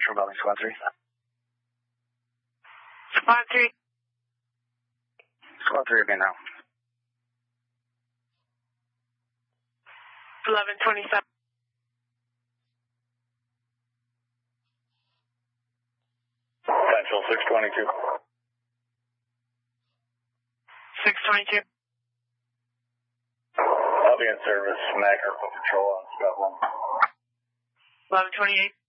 Metro Building, Squad 3. Squad 3. Squad 3 again now. 1127. Central 622. 622. I'll be in service. MAC Airport Patrol on Scott 1. 1128.